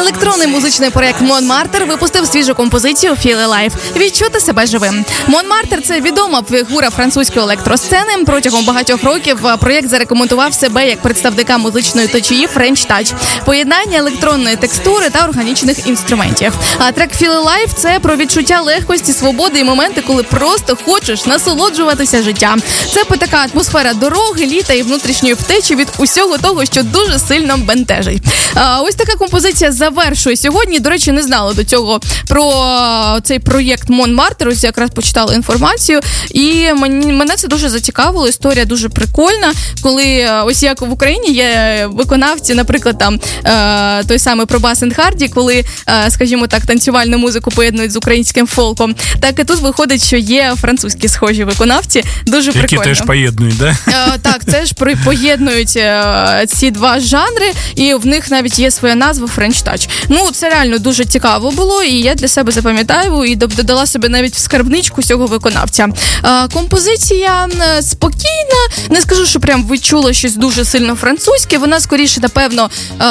Електронний музичний проєкт Монмартр випустив свіжу композицію «Feel Alive» – «Відчути себе живим». Монмартр – це відома фігура французької електросцени. Протягом багатьох років проєкт зарекомендував себе як представника музичної течії French Touch – поєднання електронної текстури та органічних інструментів. А трек «Feel Alive» – це про відчуття легкості, свободи і моменти, коли просто хочеш насолоджуватися життям. Це така атмосфера дороги, літа і внутрішньої втечі від усього того, що дуже сильно бентежить. Ось така композиція завершує сьогодні. До речі, не знала до цього про цей проєкт Монмартр. Ось якраз почитала інформацію. І мене це дуже зацікавило. Історія дуже прикольна. Коли, ось як в Україні є виконавці, наприклад, там той самий Пробас енд Харді, коли, скажімо так, танцювальну музику поєднують з українським фолком. Так і тут виходить, що є французькі схожі виконавці. Дуже прикольно. Які теж поєднують, да? Так, це ж поєднують ці два жанри, і в них навіть є своя назва French Touch. Ну, це реально дуже цікаво було, і я для себе запам'ятаю і додала собі навіть в скарбничку цього виконавця. Композиція спокійна, не скажу, що прям відчула щось дуже сильно французьке, вона скоріше, напевно,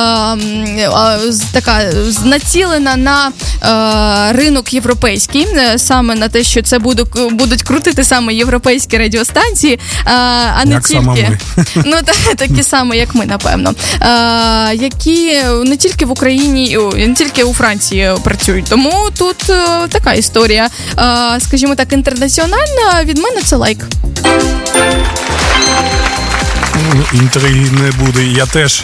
така націлена на ринок європейський, саме на те, що це будуть крутити саме європейські радіостанції, а не як тільки ну такі самі, як ми, напевно, які не тільки в Україні, не тільки у Франції працюють. Тому тут така історія, скажімо так, інтернаціональна. Від мене це лайк. Інтриги не буде, я теж.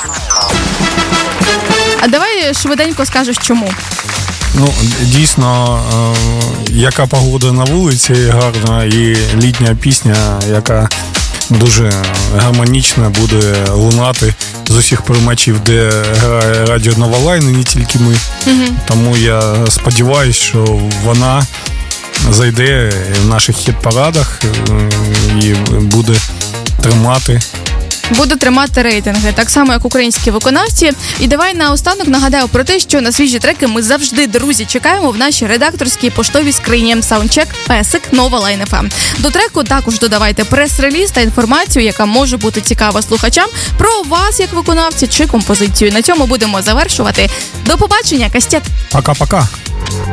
А давай швиденько скажеш, чому. Ну, дійсно, яка погода на вулиці гарна, і літня пісня, яка дуже гармонічно буде лунати з усіх приймачів, де грає Радіо Нова Лайн, і не тільки ми. Тому я сподіваюся, що вона зайде в наших хіт-парадах і буде тримати рейтинги, так само, як українські виконавці. І давай наостанок нагадаю про те, що на свіжі треки ми завжди, друзі, чекаємо в нашій редакторській поштовій скрині Soundcheck Песик Нова Лайн FM. До треку також додавайте прес-реліз та інформацію, яка може бути цікава слухачам про вас як виконавця чи композицію. На цьому будемо завершувати. До побачення, Кастет! Пока-пока!